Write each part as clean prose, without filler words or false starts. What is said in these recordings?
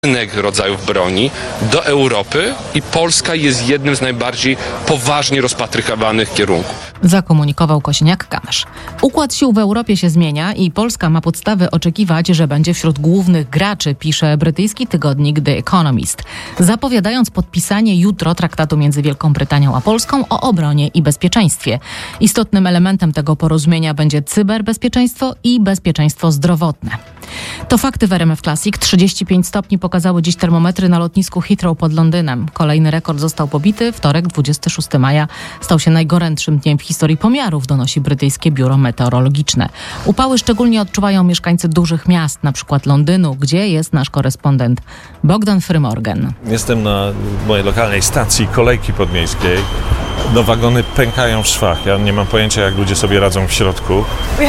rynek rodzajów broni do Europy i Polska jest jednym z najbardziej poważnie rozpatrywanych kierunków. Zakomunikował Kosiniak-Kamysz. Układ sił w Europie się zmienia i Polska ma podstawy oczekiwać, że będzie wśród głównych graczy, pisze brytyjski tygodnik The Economist, zapowiadając podpisanie jutro traktatu między Wielką Brytanią a Polską o obronie i bezpieczeństwie. Istotnym elementem tego porozumienia będzie cyberbezpieczeństwo i bezpieczeństwo zdrowotne. To fakty w RMF Classic. 35 stopni pokazały dziś termometry na lotnisku Heathrow pod Londynem. Kolejny rekord został pobity. Wtorek, 26 maja, stał się najgorętszym dniem w historii pomiarów, donosi brytyjskie biuro meteorologiczne. Upały szczególnie odczuwają mieszkańcy dużych miast, na przykład Londynu, gdzie jest nasz korespondent Bogdan Frymorgan. Jestem na mojej lokalnej stacji kolejki podmiejskiej. No, wagony pękają w szwach. Ja nie mam pojęcia, jak ludzie sobie radzą w środku.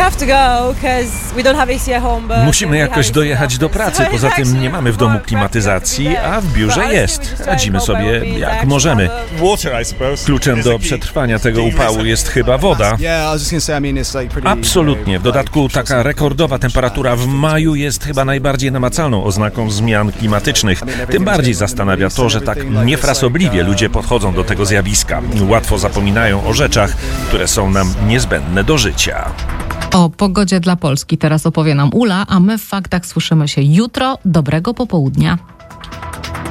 Musimy jakoś dojechać do pracy. Poza tym nie mamy w domu klimatyzacji, a w biurze jest. Radzimy sobie jak możemy. Kluczem do przetrwania tego upału jest chyba woda. Absolutnie. W dodatku taka rekordowa temperatura w maju jest chyba najbardziej namacalną oznaką zmian klimatycznych. Tym bardziej zastanawia to, że tak niefrasobliwie ludzie podchodzą do tego zjawiska. Łatwo zapominają o rzeczach, które są nam niezbędne do życia. O pogodzie dla Polski teraz opowie nam Ula, a my w faktach słyszymy się jutro. Dobrego popołudnia.